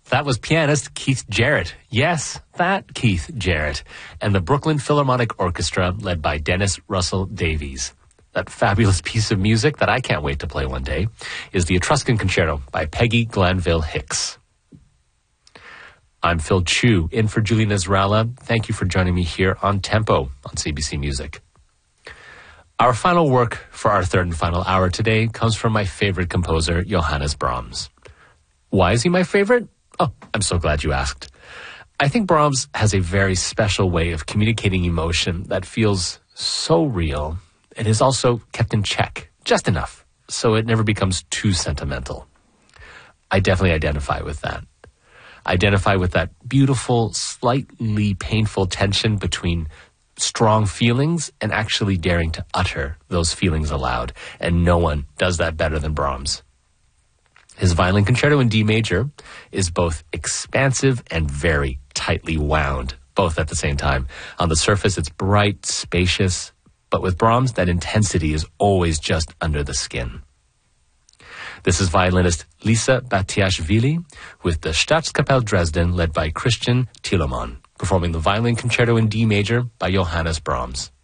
That was pianist Keith Jarrett. Yes, that Keith Jarrett. And the Brooklyn Philharmonic Orchestra, led by Dennis Russell Davies. That fabulous piece of music that I can't wait to play one day is the Etruscan Concerto by Peggy Glanville Hicks. I'm Phil Chu, in for Julie Nasrallah. Thank you for joining me here on Tempo on CBC Music. Our final work for our third and final hour today comes from my favorite composer, Johannes Brahms. Why is he my favorite? Oh, I'm so glad you asked. I think Brahms has a very special way of communicating emotion that feels so real and is also kept in check, just enough, so it never becomes too sentimental. I definitely identify with that. Identify with that beautiful, slightly painful tension between strong feelings and actually daring to utter those feelings aloud. And no one does that better than Brahms. His Violin Concerto in D major is both expansive and very tightly wound, both at the same time. On the surface, it's bright, spacious, but with Brahms, that intensity is always just under the skin. This is violinist Lisa Batiashvili with the Staatskapelle Dresden, led by Christian Thielemann, performing the Violin Concerto in D major by Johannes Brahms.